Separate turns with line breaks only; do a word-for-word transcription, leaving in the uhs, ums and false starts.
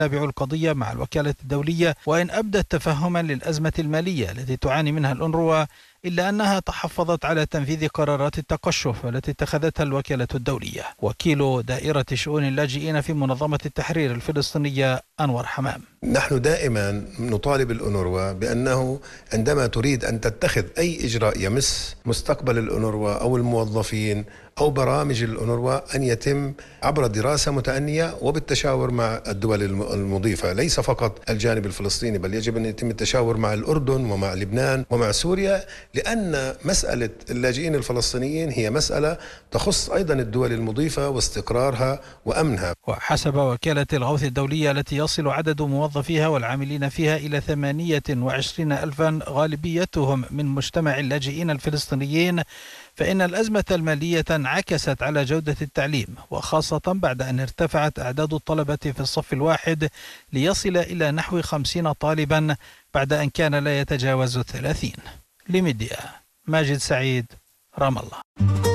تابع القضية مع الوكالة الدولية، وإن أبدت تفهما للأزمة المالية التي تعاني منها الأونروا، إلا أنها تحفظت على تنفيذ قرارات التقشف التي اتخذتها الوكالة الدولية. وكيل دائرة شؤون اللاجئين في منظمة التحرير الفلسطينية أنور حمام:
نحن دائما نطالب الأونروا بأنه عندما تريد أن تتخذ أي إجراء يمس مستقبل الأونروا أو الموظفين أو برامج الأونروا أن يتم عبر دراسة متأنية وبالتشاور مع الدول المضيفة، ليس فقط الجانب الفلسطيني، بل يجب أن يتم التشاور مع الأردن ومع لبنان ومع سوريا، لأن مسألة اللاجئين الفلسطينيين هي مسألة تخص أيضا الدول المضيفة واستقرارها وأمنها.
وحسب وكالة الغوث الدولية التي يصل عدد موظفيها والعاملين فيها إلى ثمانية وعشرين ألفا غالبيتهم من مجتمع اللاجئين الفلسطينيين، فإن الأزمة المالية انعكست على جودة التعليم، وخاصة بعد أن ارتفعت أعداد الطلبة في الصف الواحد ليصل إلى نحو خمسين طالبا بعد أن كان لا يتجاوز ثلاثين. لميديا، ماجد سعيد، رام الله.